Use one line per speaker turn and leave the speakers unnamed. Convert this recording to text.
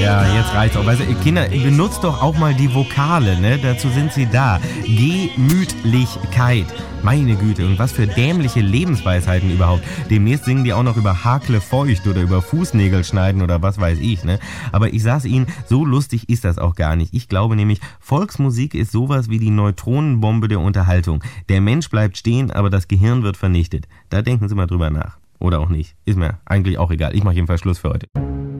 Ja, jetzt reicht's auch. Weißt du, Kinder, benutzt doch auch mal die Vokale, ne? Dazu sind sie da. Gemütlichkeit. Meine Güte, und was für dämliche Lebensweisheiten überhaupt. Demnächst singen die auch noch über Hakle feucht oder über Fußnägel schneiden oder was weiß ich, ne? Aber ich sag's Ihnen, so lustig ist das auch gar nicht. Ich glaube nämlich, Volksmusik ist sowas wie die Neutronenbombe der Unterhaltung. Der Mensch bleibt stehen, aber das Gehirn wird vernichtet. Da denken Sie mal drüber nach. Oder auch nicht. Ist mir eigentlich auch egal. Ich mache jedenfalls Schluss für heute.